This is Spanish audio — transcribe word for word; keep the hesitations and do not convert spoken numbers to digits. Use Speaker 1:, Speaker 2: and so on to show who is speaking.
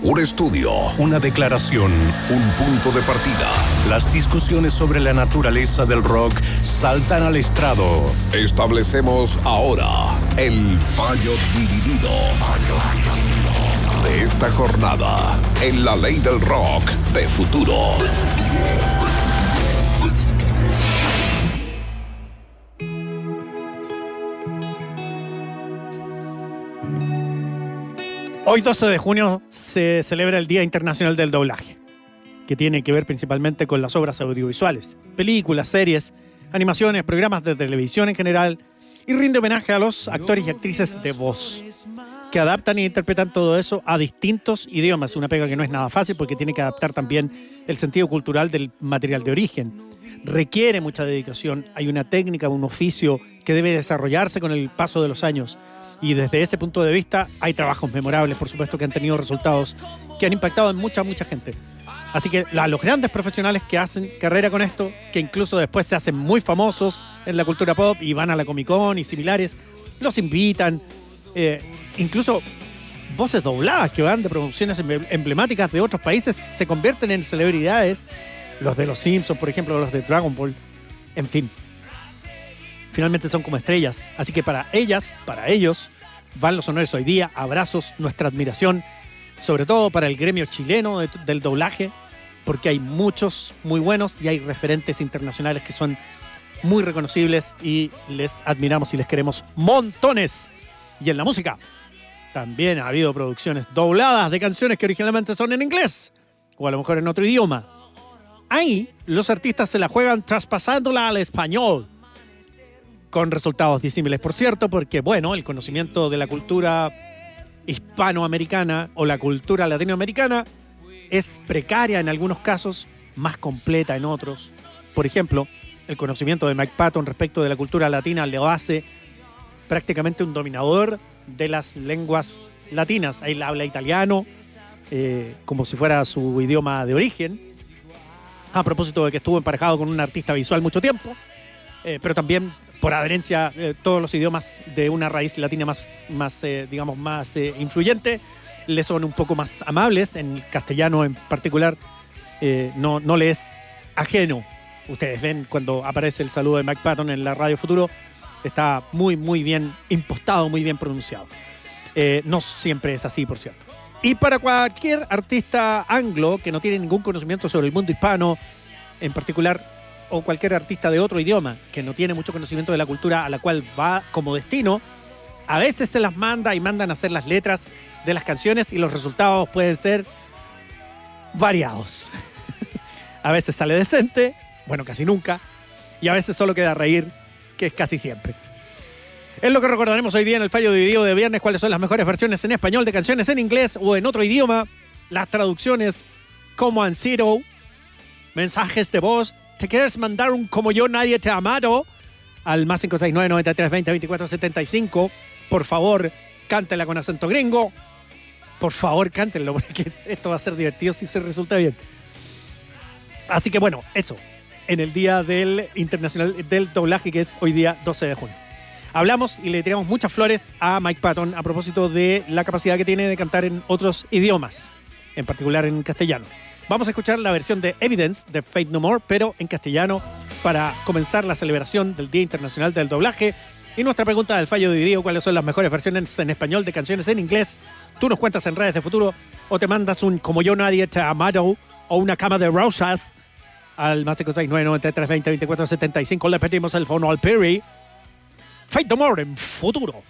Speaker 1: Un estudio,
Speaker 2: una declaración,
Speaker 1: un punto de partida.
Speaker 2: Las discusiones sobre la naturaleza del rock saltan al estrado.
Speaker 1: Establecemos ahora el fallo dividido de esta jornada en la ley del rock de futuro.
Speaker 3: Hoy, doce de junio, se celebra el Día Internacional del Doblaje, que tiene que ver principalmente con las obras audiovisuales, películas, series, animaciones, programas de televisión en general, y rinde homenaje a los actores y actrices de voz, que adaptan e interpretan todo eso a distintos idiomas. Una pega que no es nada fácil porque tiene que adaptar también el sentido cultural del material de origen. Requiere mucha dedicación, hay una técnica, un oficio que debe desarrollarse con el paso de los años. Y desde ese punto de vista hay trabajos memorables, por supuesto, que han tenido resultados que han impactado en mucha, mucha gente. Así que a los grandes profesionales que hacen carrera con esto, que incluso después se hacen muy famosos en la cultura pop y van a la Comic Con y similares, los invitan. Eh, incluso voces dobladas que van de producciones emblemáticas de otros países se convierten en celebridades. Los de Los Simpsons, por ejemplo, los de Dragon Ball, en fin. Finalmente son como estrellas. Así que para ellas, para ellos, van los honores hoy día. Abrazos, nuestra admiración, sobre todo para el gremio chileno de, del doblaje, porque hay muchos muy buenos y hay referentes internacionales que son muy reconocibles y les admiramos y les queremos montones. Y en la música también ha habido producciones dobladas de canciones que originalmente son en inglés o a lo mejor en otro idioma. Ahí los artistas se la juegan traspasándola al español, con resultados disímiles, por cierto, porque, bueno, el conocimiento de la cultura hispanoamericana o la cultura latinoamericana es precaria en algunos casos, más completa en otros. Por ejemplo, el conocimiento de Mike Patton respecto de la cultura latina le hace prácticamente un dominador de las lenguas latinas. Él habla italiano eh, como si fuera su idioma de origen, a propósito de que estuvo emparejado con un artista visual mucho tiempo, eh, pero también por adherencia, eh, todos los idiomas de una raíz latina más, más eh, digamos, más eh, influyente le son un poco más amables. En el castellano en particular eh, no, no le es ajeno. Ustedes ven cuando aparece el saludo de Mike Patton en la Radio Futuro, está muy, muy bien impostado, muy bien pronunciado. Eh, no siempre es así, por cierto. Y para cualquier artista anglo que no tiene ningún conocimiento sobre el mundo hispano, en particular, o cualquier artista de otro idioma que no tiene mucho conocimiento de la cultura a la cual va como destino, a veces se las manda y mandan a hacer las letras de las canciones y los resultados pueden ser variados. A veces sale decente, bueno, casi nunca, y a veces solo queda reír, que es casi siempre. Es lo que recordaremos hoy día en el fallo dividido de viernes, cuáles son las mejores versiones en español de canciones en inglés o en otro idioma, las traducciones como en Zero, mensajes de voz. ¿Te quieres mandar un como yo nadie te ha amado? Al más cinco seis nueve, nueve tres, veinte, veinticuatro setenta y cinco. Por favor, cántela con acento gringo. Por favor, cántenlo, porque esto va a ser divertido si se resulta bien. Así que bueno, eso. En el Día del Internacional del Doblaje, que es hoy día doce de junio. Hablamos y le tiramos muchas flores a Mike Patton a propósito de la capacidad que tiene de cantar en otros idiomas, en particular en castellano. Vamos a escuchar la versión de Evidence de Faith No More, pero en castellano, para comenzar la celebración del Día Internacional del Doblaje. Y nuestra pregunta del fallo dividido, ¿cuáles son las mejores versiones en español de canciones en inglés? Tú nos cuentas en redes de futuro o te mandas un como yo nadie te ha amado o una cama de rosas al más cinco seis nueve, nueve tres, veinte, veinticuatro setenta y cinco. Le pedimos el fono al Perry. Faith No More en futuro.